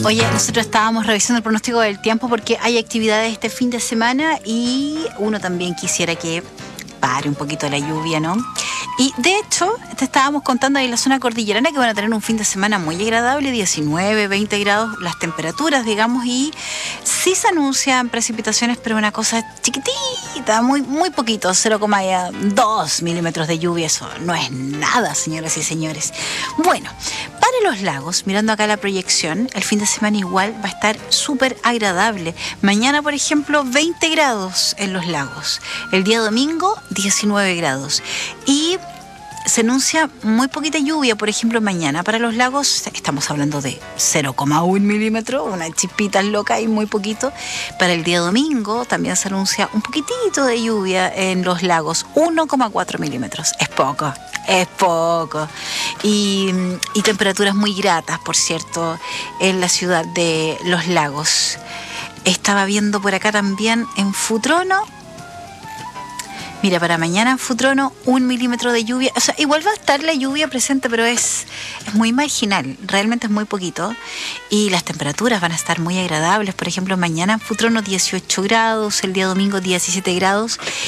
Oye, nosotros estábamos revisando el pronóstico del tiempo porque hay actividades este fin de semana y uno también quisiera que pare un poquito la lluvia, ¿no? Y de hecho, te estábamos contando ahí en la zona cordillerana que van a tener un fin de semana muy agradable, 19, 20 grados las temperaturas, digamos, y sí se anuncian precipitaciones, pero una cosa chiquitita, muy poquito, 0,2 milímetros de lluvia, eso no es nada, señoras y señores. Bueno, para los lagos, mirando acá la proyección, el fin de semana igual va a estar súper agradable. Mañana, por ejemplo, 20 grados en los lagos. El día domingo, 19 grados. Y se anuncia muy poquita lluvia, por ejemplo, mañana para los lagos estamos hablando de 0,1 milímetro, una chispita loca y muy poquito. Para el día domingo también se anuncia un poquitito de lluvia en los lagos, 1,4 milímetros. Es poco. Y temperaturas muy gratas, por cierto, en la ciudad de Los Lagos. Estaba viendo por acá también en Futrono. Mira, para mañana en Futrono, 1 milímetro de lluvia. O sea, igual va a estar la lluvia presente, pero es muy marginal. Realmente es muy poquito. Y las temperaturas van a estar muy agradables. Por ejemplo, mañana en Futrono, 18 grados. El día domingo, 17 grados.